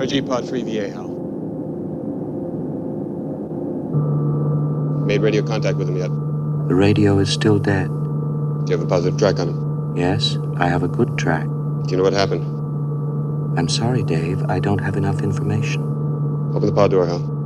G-Pod free VA, Hal. Made radio contact with him yet? The radio is still dead. Do you have a positive track on him? Yes, I have a good track. Do you know what happened? I'm sorry, Dave. I don't have enough information. Open the pod door, Hal.